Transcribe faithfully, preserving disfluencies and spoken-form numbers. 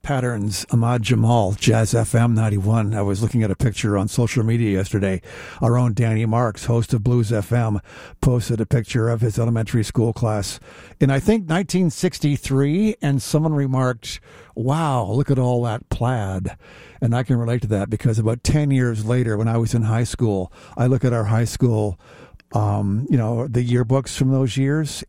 patterns. Ahmad Jamal, Jazz F M ninety-one. I was looking at a picture on social media yesterday. Our own Danny Marks, host of Blues F M, posted a picture of his elementary school class in, I think, nineteen sixty-three, and someone remarked, wow, look at all that plaid. And I can relate to that because about ten years later, when I was in high school, I look at our high school Um, you know, the yearbooks from those years,